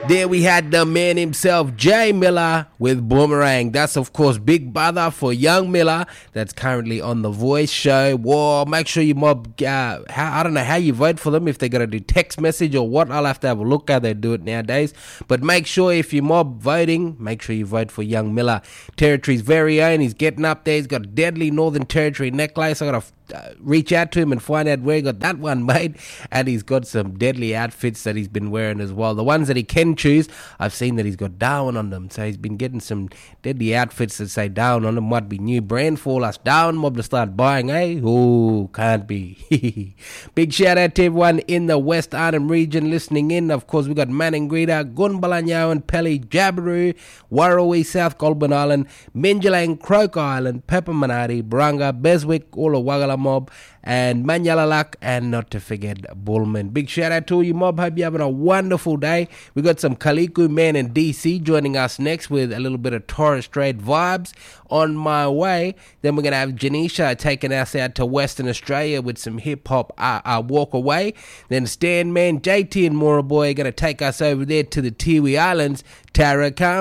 There we had the man himself, Jay Miller, with Boomerang. That's, of course, Big Brother for Young Miller. That's currently on The Voice show. Whoa, make sure you mob, I don't know how you vote for them, if they're going to do text message or what. I'll have to have a look how they do it nowadays. But make sure if you mob voting, make sure you vote for Young Miller. Territory's very own. He's getting up there. He's got a deadly Northern Territory necklace. I got to reach out to him and find out where he got that one made, and he's got some deadly outfits that he's been wearing as well. The ones that he can choose, I've seen that he's got Darwin on them, so he's been getting some deadly outfits that say Darwin on them. Might be new brand for us Darwin mob to start buying, eh? Oh, can't be. Big shout out to everyone in the West Arnhem region listening in. Of course, we got Manningrida, Gunbalanyao, Pelly, Jabiru, Warrawee, South Goulburn Island, Minjalang, Croke Island, Pepperminati, Barunga, Beswick, all of Wagala mob, and Manyalalak, and not to forget Bullman. Big shout out to you mob. Hope you're having a wonderful day. We got some Kaliku Man in DC joining us next with a little bit of Torres Strait vibes on my way. Then we're going to have Janisha taking us out to Western Australia with some hip hop walk away. Then Stan Man, JT and Moraboy are going to take us over there to the Tiwi Islands. Tara